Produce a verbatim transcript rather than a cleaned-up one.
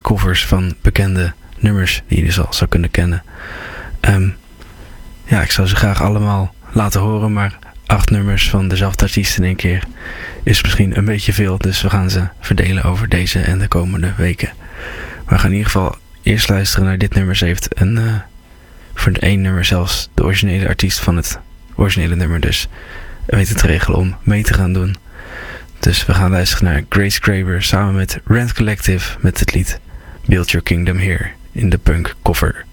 covers van bekende nummers die je dus al zou kunnen kennen. Um, ja, ik zou ze graag allemaal laten horen, maar acht nummers van dezelfde artiest in één keer is misschien een beetje veel. Dus we gaan ze verdelen over deze en de komende weken. We gaan in ieder geval eerst luisteren naar dit nummer. Ze heeft een, uh, voor de één nummer zelfs de originele artiest van het originele nummer dus weten te regelen om mee te gaan doen. Dus we gaan luisteren naar Grace Graber samen met Rand Collective met het lied Build Your Kingdom Here in de punk cover.